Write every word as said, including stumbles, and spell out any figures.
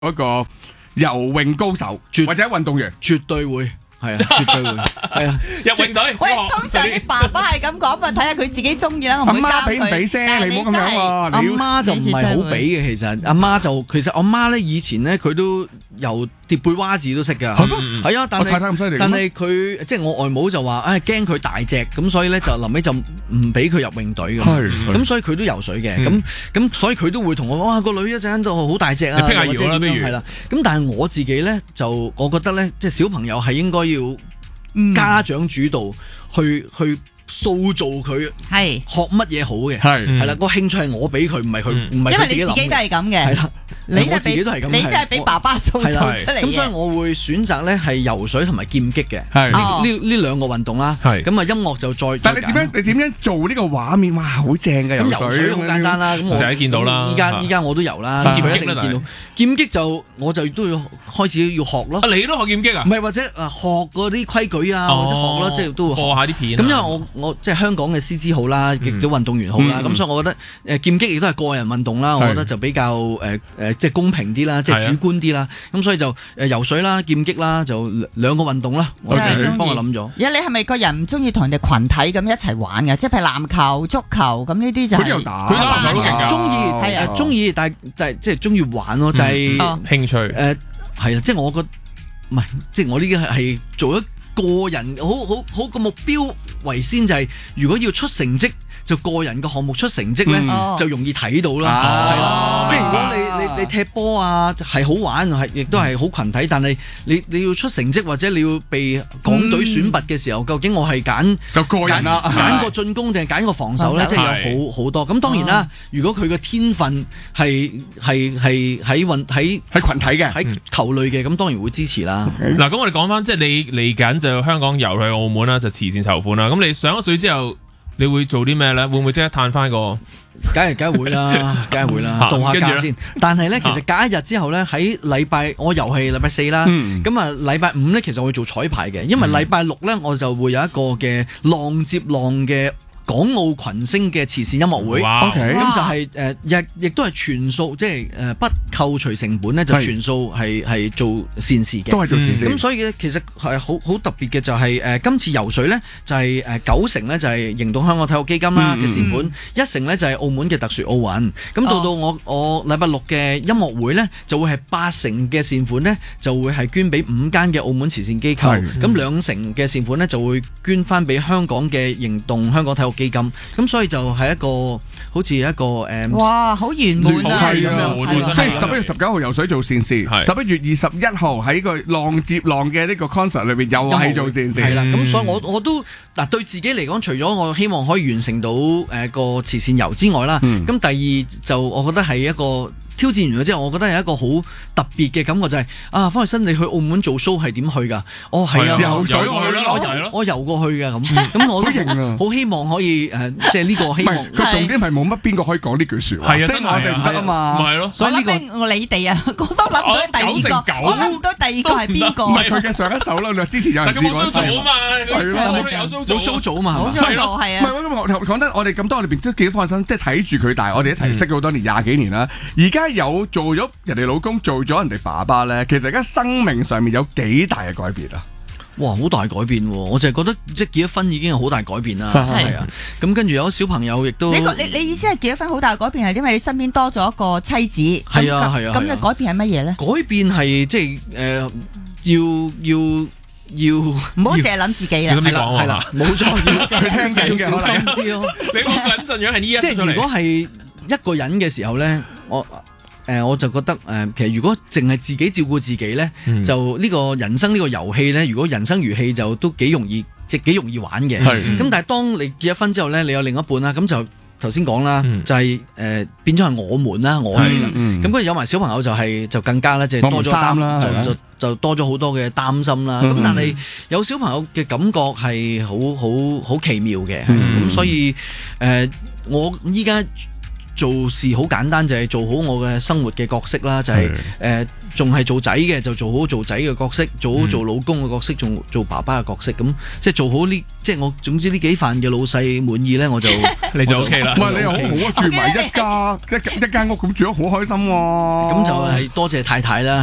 嗰個游泳高手或者運動員， 絕對會。係啊，絕對會係啊， 入泳隊。 喂，通常啲爸爸係咁講，咪睇下佢自己中意啦。我唔會監佢。 阿媽俾唔俾聲？你唔好咁樣喎。 阿媽就唔係好俾嘅，其實阿媽就其實阿媽咧以前咧佢都由疊背蛙字都識㗎。係啊，但係但係佢即係我外母就話，唉驚佢大隻，咁所以咧就臨尾就唔俾佢入泳隊㗎。咁所以佢都游水嘅，咁咁所以佢都會同我講，哇個女一陣都好大隻啊， 或者點樣係啦。咁但係我自己咧就我覺得咧，即係小朋友係應該要家長主導去去塑造佢係學乜嘢好嘅，係係啦，個興趣係我俾佢，唔係佢唔係佢自己諗嘅。因為你自己都係咁嘅，係啦，我自己都係咁，你都係俾爸爸塑造出嚟嘅。咁所以我會選擇咧係游水同埋劍擊嘅，係呢呢呢兩個運動啦。係咁啊，音樂就再。 但係你點樣你點樣做呢個畫面？哇，好正嘅游水。 游水好簡單啦，咁我成日見到啦。 依家依家我都游啦，劍擊一定見到。劍擊就我就都要開始要學咯。 啊，你都學劍擊啊？ 唔係或者啊學嗰啲規矩啊，或者學咯，即係都會學下啲片。咁因為我我即係香港嘅師資好啦，亦都運動員好啦，咁所以我覺得誒劍擊亦都係個人運動啦，我覺得就比較誒誒即係公平啲啦，即係主觀啲啦。咁所以就誒游水啦、劍擊啦，就兩個運動啦。我幫我諗咗。而家你係咪個人唔中意同人哋群體咁一齊玩嘅？即係譬如籃球、足球咁呢啲就係。佢又打，佢打籃球都勁㗎。中意係啊，中意，但係就係即係中意玩咯，就係興趣。誒係啊，即係我覺唔係，即係我呢啲係做一個人好好好個目標為先，就係如果要出成績，就個人嘅項目出成績咧，嗯、就容易睇到啦。係啦、啊，即係如果你你你踢波啊，係好玩，係亦都係好群體，但係你你要出成績或者你要被港隊選拔嘅時候，嗯、究竟我係揀就個人啦， 揀個進攻定係揀個防守咧？即係有好好多。咁當然啦，如果佢嘅天分係係係喺運喺喺群體嘅喺球類嘅，咁當然會支持啦。 嗱，咁我哋講翻，即係你嚟緊就香港遊去澳門啦，就慈善籌款啦。咁你上咗水之後，你會做啲咩咧？會唔會即刻嘆翻個？ 梗係梗係會啦，梗係會啦，度下假先。但係咧，其實隔一日之後咧，喺禮拜我又係禮拜四啦。咁啊，禮拜五咧，其實我會做彩排嘅，因為禮拜六咧，我就會有一個嘅浪接浪嘅港澳群星嘅慈善音樂會。咁就係誒，亦亦都係全數，即係誒不扣除成本咧，就全數係係做善事嘅。 都係做善事。 咁所以咧，其實係好好特別嘅，就係誒今次游水咧，就係誒九成咧就係迎動香港體育基金啦嘅善款，一成咧就係澳門嘅特殊奧運。咁到到我我禮拜六嘅音樂會咧，就會係八成嘅善款咧，就會係捐俾五間嘅澳門慈善機構。咁兩成嘅善款咧，就會捐翻俾香港嘅迎動香港體育基金。咁所以就係一個好似一個誒， 哇，好圓滿啊！ 係啊，即係十一月十九號游水做善事，十一月二十一號喺個浪接浪嘅呢個 concert 裏邊又係做善事。 係啦，咁所以我我都嗱對自己嚟講，除咗我希望可以完成到誒個慈善遊之外啦，咁第二就我覺得係一個挑戰完咗之後，我覺得係一個好特別嘅感覺，就係啊，方力申你去澳門做 show 係點去㗎？哦，係啊， 游水去咯，我游我游過去嘅咁，咁我都好希望可以誒，即係呢個希望。 佢重點係冇乜邊個可以講呢句説話，即係我哋唔得啊嘛。 係咯， 所以呢個你哋啊，我都諗唔到第二個，我諗唔到第二個係邊個？ 唔係佢嘅上一首啦，你話之前有人試過。 冇 show 做啊嘛， 係咯， 有 show 做啊嘛， 冇 show 做係啊。 唔係，因為講得我哋咁多，我哋都幾放心，即係睇住佢大，我哋一齊識咗好多年，廿幾年啦，而家有做咗人哋老公，做咗人哋爸爸咧，其實而家生命上面有幾大嘅改變啊！ 哇，好大改變喎！我就係覺得即係結咗婚已經係好大改變啦，係啊。咁跟住有小朋友亦都， 你你你意思係結咗婚好大改變係因為你身邊多咗一個妻子？ 係啊係啊。 咁嘅改變係乜嘢咧？ 改變係即係誒，要要。要唔好淨係諗自己啊！ 係啦，係啦， 冇錯，要佢聽緊嘅， 小心啲咯。 你個謹慎樣係呢一， 即係如果係一個人嘅時候咧，我誒我就覺得誒，其實如果淨係自己照顧自己咧，就呢個人生呢個遊戲咧，如果人生如戲就都幾容易，即係幾容易玩嘅。咁但係當你結咗婚之後咧，你有另一半啦，咁就頭先講啦，就係誒變咗係我們啦，我哋啦。咁跟住有埋小朋友就係就更加咧，即係多咗擔，就就就多咗好多嘅擔心啦。咁但係有小朋友嘅感覺係好好好奇妙嘅。咁所以誒，我依家做事好簡單，就係做好我嘅生活嘅角色啦，就係誒仲係做仔嘅就做好做仔嘅角色，做好做老公嘅角色，仲做爸爸嘅角色，咁即係做好呢，即係我總之呢幾份嘅老細滿意咧，我就你就 OK 啦。 唔係你又好好啊，住埋一家一一間屋咁住得好開心喎。 咁就係多謝太太啦。